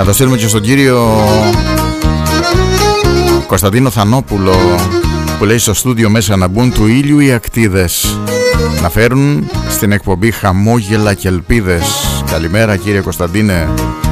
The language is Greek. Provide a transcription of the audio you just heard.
Να το στείλουμε και στον κύριο Κωνσταντίνο Θανόπουλο, που λέει στο στούντιο μέσα να μπουν του ήλιου οι ακτίδες, να φέρουν στην εκπομπή χαμόγελα και ελπίδες. Καλημέρα κύριε Κωνσταντίνε.